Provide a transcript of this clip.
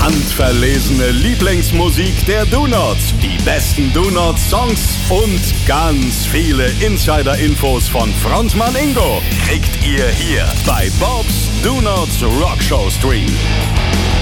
Handverlesene Lieblingsmusik der Do-Nots, die besten Do-Not-Songs und ganz viele Insider-Infos von Frontmann Ingo kriegt ihr hier bei Bobs Do-Nots Rockshow Stream.